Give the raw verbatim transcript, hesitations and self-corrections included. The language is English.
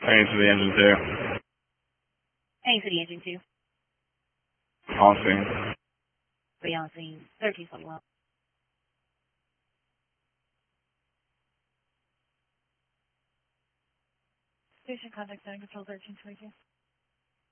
Paying to the engine two. Paying to the engine two. On scene. Be on scene. thirteen forty-one. Station contact center control thirteen twenty-two.